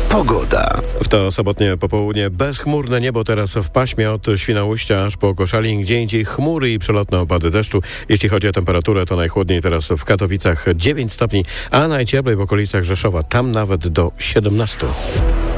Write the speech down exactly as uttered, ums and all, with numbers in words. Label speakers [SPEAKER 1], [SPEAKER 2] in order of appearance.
[SPEAKER 1] Pogoda.
[SPEAKER 2] W to sobotnie popołudnie bezchmurne niebo, teraz w paśmie od Świnoujścia aż po Koszalin, gdzie indziej chmury i przelotne opady deszczu. Jeśli chodzi o temperaturę, to najchłodniej teraz w Katowicach dziewięć stopni, a najcieplej w okolicach Rzeszowa, tam nawet do siedemnastu.